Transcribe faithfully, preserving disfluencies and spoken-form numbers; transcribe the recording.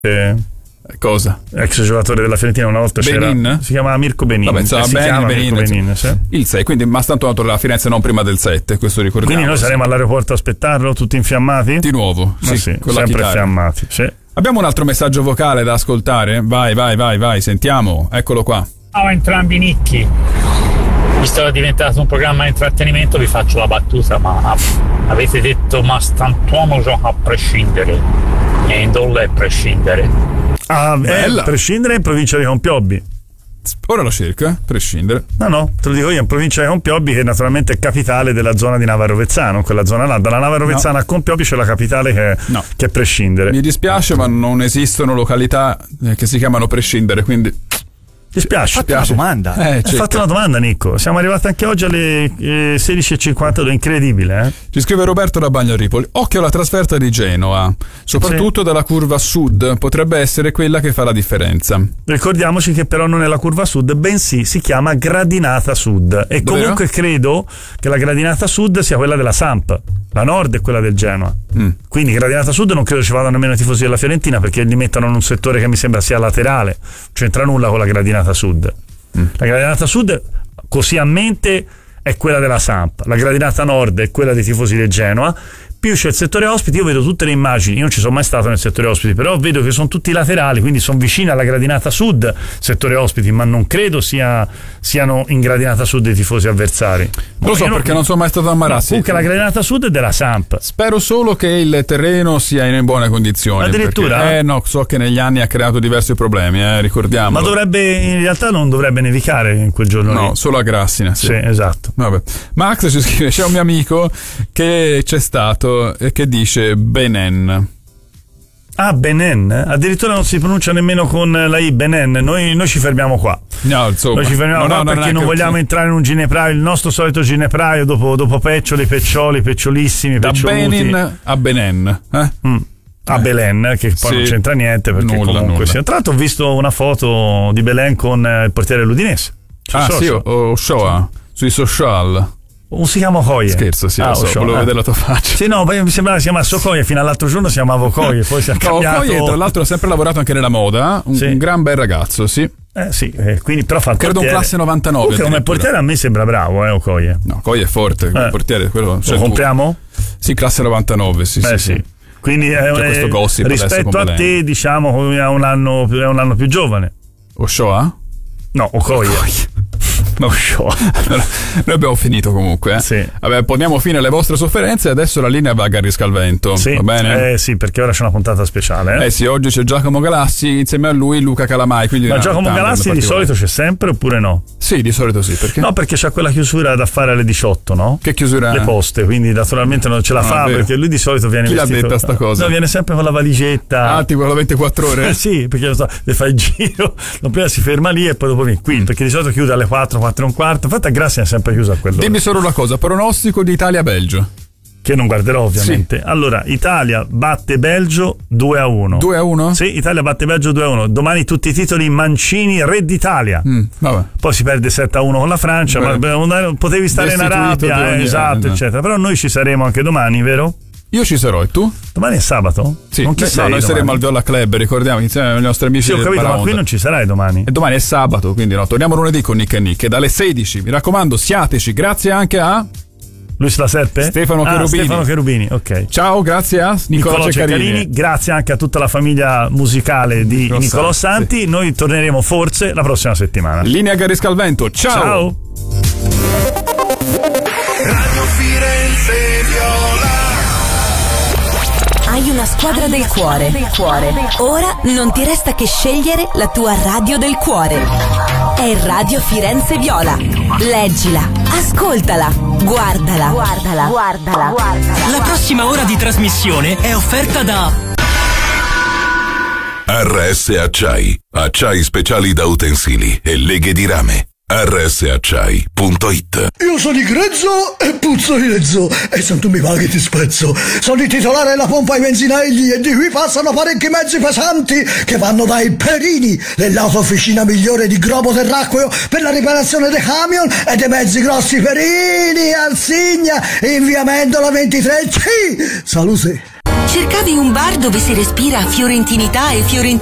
Eh, Cosa? Ex giocatore della Fiorentina una volta Benin? c'era. Si chiama Mirko Benin. Vabbè, insomma, eh, si Benin, chiama Benin, Mirko Benin, sì. Il sei, quindi ma stanto nato a Firenze non prima del sette, questo ricordiamo. Quindi noi saremo all'aeroporto a aspettarlo, tutti infiammati? Di nuovo, sì, sì, con la sempre chitarra. infiammati, sì. Abbiamo un altro messaggio vocale da ascoltare? Vai, vai, vai, vai, sentiamo, eccolo qua. Ciao a entrambi nicchi. Visto che è diventato un programma di intrattenimento, vi faccio la battuta, ma avete detto ma st'antuomo gioca a prescindere e Indolle è prescindere. Ah, Bella. eh, prescindere in provincia di Compiobbi. Ora lo cerco, eh? Prescindere. No, no, te lo dico io, in provincia di Compiobbi, che naturalmente è capitale della zona di Nava Rovezzano, quella zona là. Dalla Nava Rovezzana No. a Compiobbi c'è la capitale che, No. che è prescindere. Mi dispiace, ma non esistono località eh, che si chiamano prescindere, quindi Ti spiace? Fatti una domanda. Eh, Hai certo. fatto una domanda, Nico. Siamo arrivati anche oggi alle eh, sedici e cinquantadue, incredibile, eh? Ci scrive Roberto da Bagnaripoli. Occhio alla trasferta di Genoa, soprattutto dalla curva sud, potrebbe essere quella che fa la differenza. Ricordiamoci che però non è la curva sud, bensì si chiama gradinata sud. E Davvero? comunque credo che la gradinata sud sia quella della Samp. La nord è quella del Genoa. Mm. Quindi gradinata sud non credo ci vadano nemmeno i tifosi della Fiorentina, perché li mettono in un settore che mi sembra sia laterale. Non c'entra nulla con la gradinata sud. Mm. La gradinata sud, così a mente, è quella della Samp. La gradinata nord è quella dei tifosi del Genoa. Più c'è il settore ospiti, io vedo tutte le immagini, io non ci sono mai stato nel settore ospiti, però vedo che sono tutti laterali, quindi sono vicini alla gradinata sud, settore ospiti, ma non credo sia, siano in gradinata sud i tifosi avversari. Non lo so, Io perché non sono mai stato a Marassi. Comunque la gradinata sud è della Samp. Spero solo che il terreno sia in buone condizioni. Addirittura? Perché, eh no, so che negli anni ha creato diversi problemi, eh, ricordiamo. Ma dovrebbe, in realtà non dovrebbe nevicare in quel giorno No, lì. solo a Grassina. Sì, Sì, esatto. Vabbè. Max ci scrive: c'è un mio amico che c'è stato e che dice Benen. Ah, Benen? Addirittura non si pronuncia nemmeno con la I, Benen. Noi, noi ci fermiamo qua. No, insomma, Noi ci fermiamo no, qua no, perché è non che- vogliamo entrare in un ginepraio, il nostro solito ginepraio dopo, dopo Peccioli, Peccioli, Pecciolissimi, da Peccioluti. Benin a Benen. Eh? Mm. A Belen, che poi Sì. non c'entra niente perché Nulla, comunque nulla. sia. Tra l'altro ho visto una foto di Belen con eh, il portiere dell'Udinese. Sui Ah, sì, social. o, o Shoah, sui social. O si chiama Okoye. Scherzo, sì, Ah, lo so, Osho, volevo eh. vedere la tua faccia. Sì, no, poi mi sembrava si chiamasse Okoye, fino all'altro giorno si chiamava Okoye, poi si è No, cambiato. poi tra l'altro ha sempre lavorato anche nella moda, un, Sì. un gran bel ragazzo, sì. Eh sì, eh, quindi però fa il Credo un portiere. classe novantanove. Comunque come addirittura. portiere a me sembra bravo, eh, Okoye. No, Coy è forte, il Eh. portiere, quello. Lo cioè, compriamo? tu- Sì, classe novantanove, sì, Beh sì, sì. Quindi è, C'è questo è- gossip adesso rispetto con a Belen. te, diciamo, è un anno, è un anno più giovane. O Shoah? No, Okoye. No, Shoah. Noi abbiamo finito comunque. Eh? Sì. Vabbè, poniamo fine alle vostre sofferenze e adesso la linea va a Gary Scalvento. Sì, Va bene? eh, sì, perché ora c'è una puntata speciale. Eh? Eh sì, oggi c'è Giacomo Galassi, insieme a lui Luca Calamai. Quindi Ma una Giacomo tandem Galassi di particolare. solito c'è sempre oppure no? Sì, di solito sì, perché? No, perché c'ha quella chiusura da fare alle diciotto, no? Che chiusura? Le poste, quindi naturalmente non ce la No, fa è vero. perché lui di solito viene Chi l'ha vestito. detta sta cosa? No, viene sempre con la valigetta. Ah, tipo la ventiquattro ore? Eh sì, perché lo so, le fai il giro, no, prima si ferma lì e poi dopo viene qui, perché di solito chiude alle quattro, quattro e un quarto. Infatti a Grazia è sempre chiusa a quell'ora. Dimmi solo una cosa, pronostico di Italia-Belgio. Che non guarderò ovviamente. Allora, Italia batte Belgio due a uno. due a uno? Sì, Italia batte Belgio due a uno. Domani tutti i titoli Mancini, re d'Italia. Mm, vabbè. Poi si perde sette a uno con la Francia, Beh, ma potevi stare in destituito Arabia, di ogni- eh, esatto, eh, no. eccetera. Però noi ci saremo anche domani, vero? Io ci sarò, e tu? Domani è sabato? Sì, Non chi Beh, sei no, noi domani? saremo al Viola Club, ricordiamo, insieme ai nostri amici Sì, ho del capito, ma Baraonda. qui non ci sarai domani. E domani è sabato, quindi no, torniamo lunedì con Nick e Nick, e dalle sedici, mi raccomando, siateci, grazie anche a Luis La Serpe? Stefano Ah, Cherubini. Stefano Cherubini, ok. ciao, grazie a Nicola, Nicolò Ceccarini. Ceccarini, grazie anche a tutta la famiglia musicale di Nicolò Nicolò Santi, Santi. Noi torneremo forse la prossima settimana. Linea Gary Scalvento, ciao! Ciao. Radio Firenze Viola. Hai una squadra del cuore. Ora non ti resta che scegliere la tua radio del cuore. È Radio Firenze Viola. Leggila, ascoltala, guardala, guardala, guardala, guardala. La prossima ora di trasmissione è offerta da R S Acciai. Acciai speciali da utensili e leghe di rame. R S acciai punto it. Io sono di grezzo e puzzo di lezzo e se tu mi paghi ti spezzo. Sono il titolare della pompa ai benzinegli e di qui passano parecchi mezzi pesanti che vanno dai Perini, dell'autofficina migliore di globo terracqueo per la riparazione dei camion e dei mezzi grossi Perini, Arsigna, in via Mendola ventitré C. Salute. Cercavi un bar dove si respira fiorentinità e fiorentinità